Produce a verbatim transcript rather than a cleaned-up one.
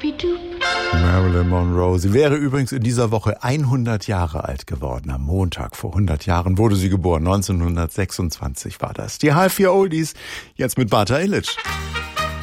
Marilyn Monroe. Sie wäre übrigens in dieser Woche hundert Jahre alt geworden. Am Montag vor hundert Jahren wurde sie geboren. neunzehnhundertsechsundzwanzig war das. Die H vier Oldies, jetzt mit Bata Illich.